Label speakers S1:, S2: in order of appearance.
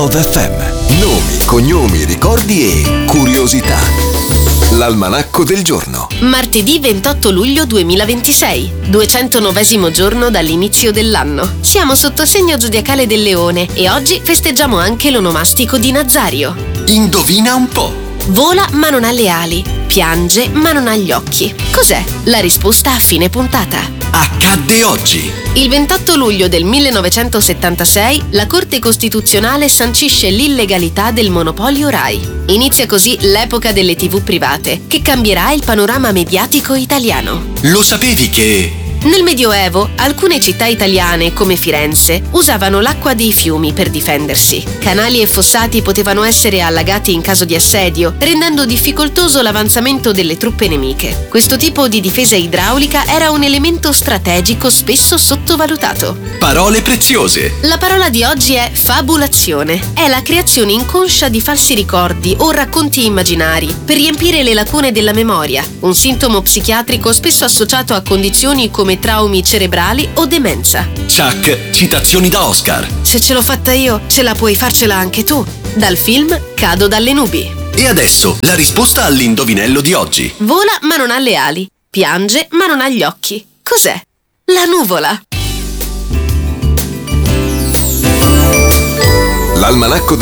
S1: FM. Nomi, cognomi, ricordi e curiosità. L'almanacco del giorno.
S2: Martedì 28 luglio 2026, 209° giorno dall'inizio dell'anno. Siamo sotto segno zodiacale del Leone e oggi festeggiamo anche l'onomastico di Nazario.
S1: Indovina un po'.
S2: Vola ma non ha le ali, piange ma non ha gli occhi. Cos'è? La risposta a fine puntata.
S1: Accadde oggi.
S2: Il 28 luglio del 1976 la Corte Costituzionale sancisce l'illegalità del monopolio Rai. Inizia così l'epoca delle TV private, che cambierà il panorama mediatico italiano.
S1: Lo sapevi che...
S2: Nel Medioevo, alcune città italiane, come Firenze, usavano l'acqua dei fiumi per difendersi. Canali e fossati potevano essere allagati in caso di assedio, rendendo difficoltoso l'avanzamento delle truppe nemiche. Questo tipo di difesa idraulica era un elemento strategico spesso sottovalutato.
S1: Parole preziose.
S2: La parola di oggi è fabulazione. È la creazione inconscia di falsi ricordi o racconti immaginari per riempire le lacune della memoria, un sintomo psichiatrico spesso associato a condizioni come traumi cerebrali o demenza.
S1: Chuck, citazioni da Oscar.
S2: Se ce l'ho fatta io, ce la puoi farcela anche tu. Dal film Cado dalle nubi.
S1: E adesso la risposta all'indovinello di oggi.
S2: Vola ma non ha le ali, piange ma non ha gli occhi. Cos'è? La nuvola.
S1: L'almanacco